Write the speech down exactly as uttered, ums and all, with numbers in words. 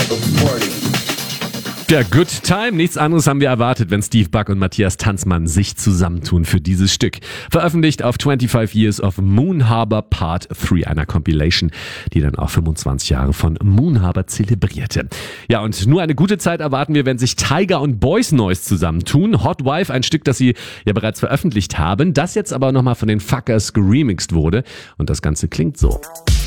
Der Good Time, nichts anderes haben wir erwartet, wenn Steve Buck und Matthias Tanzmann sich zusammentun für dieses Stück. Veröffentlicht auf twenty-five Years of Moon Harbor Part drei, einer Compilation, die dann auch fünfundzwanzig Jahre von Moon Harbor zelebrierte. Ja, und nur eine gute Zeit erwarten wir, wenn sich Tyga und Boys Noize zusammentun. Hot Wife, ein Stück, das sie ja bereits veröffentlicht haben, das jetzt aber nochmal von den Fuckers geremixed wurde. Und das Ganze klingt so.